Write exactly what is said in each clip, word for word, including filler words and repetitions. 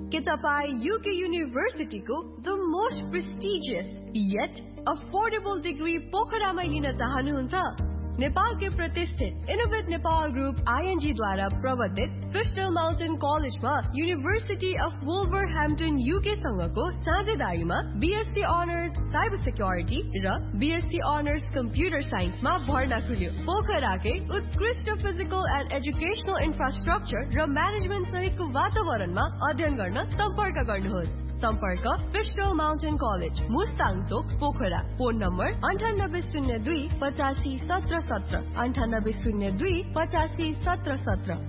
के तपाईँ UK युनिभर्सिटीको the most prestigious yet affordable degree पोखरामा लिन चाहनुहुन्छ? नेपालकै प्रतिष्ठित इनोभेट नेपाल ग्रुप आईएनजी द्वारा प्रवर्तित फिस्टल माउन्टेन कलेजमा university of वुल्भरह्याम्पटन UK सँगको साझेदारीमा BSc honours cyber security र बीएससी अनर्स कम्प्युटर साइन्समा भर्ना खुल्यो। पोखराकै उत्कृष्ट फिजिकल एन्ड एजुकेशनल इन्फ्रास्ट्रक्चर र म्यानेजमेन्ट सहितको वातावरणमा अध्ययन गर्न सम्पर्क गर्नुहोस्। सम्पर्क फिस्टल माउन्टेन कलेज मुस्ताङ चोक पोखरा। फोन नम्बर अन्ठानब्बे शून्य दुई पचासी सत्र सत्र अन्ठानब्बे शून्य दुई पचासी सत्र सत्र।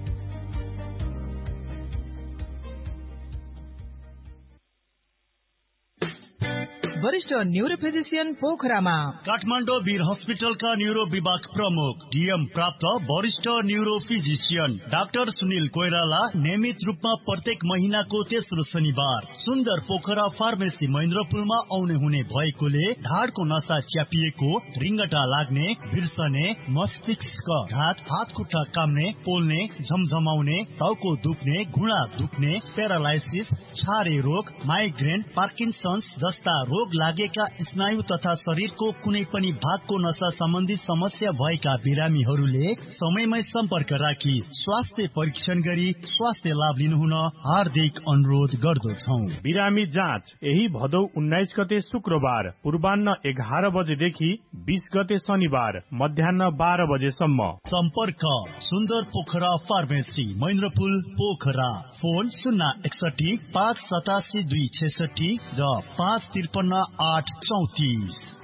वरिष्ठ न्यूरो फिजिशियन पोखरामा काठमाडौँ वीर हस्पिटलका न्यूरो विभाग प्रमुख डीएम प्राप्त वरिष्ठ neuro physician doctor Sunil Koirala नियमित रूपमा प्रत्येक महीनाको तेस्रो शनिबार सुन्दर पोखरा फार्मेसी महेन्द्रपुलमा आउने हुने भएकोले ढाडको नसा च्यापिएको, रिङ्गटा लाग्ने, बिर्सने, मस्तिष्क घात, हात खुट्टा काम्ने, पोल्ने, झमझमाउने, टाउको दुख्ने, घुँडा दुख्ने, प्यारालाइसिस, छारे रोग, माइग्रेन, पार्किन्सन्स जस्ता रोग लागेका स्नायु तथा शरीरको कुनै पनि भागको नसा सम्बन्धी समस्या भएका बिरामीहरूले समयमै सम्पर्क राखी स्वास्थ्य परीक्षण गरी स्वास्थ्य लाभ लिनुहुन हार्दिक अनुरोध गर्दछौं। बिरामी जाँच यही भदौ उन्नाइस गते शुक्रबार पूर्वान्न एघार बजेदेखि बीस गते शनिबार मध्याह बाह्र बजेसम्म। सम्पर्क सुन्दर पोखरा फार्मेसी महेन्द्रपुल पोखरा। फोन शून्य एकसठी पाँच सतासी दुई छेसठी र पाँच त्रिपन्न आठ चौतिस।